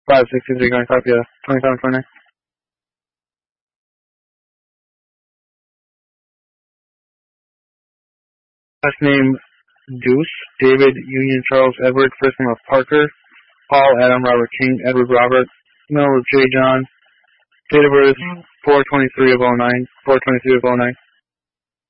563 going copy, 2729. Last name, Deuce, David, Union, Charles, Edward, first name of Parker, Paul, Adam, Robert, King, Edward, Robert, Miller, J. John, date of birth, 4/23/09, 4/23/09.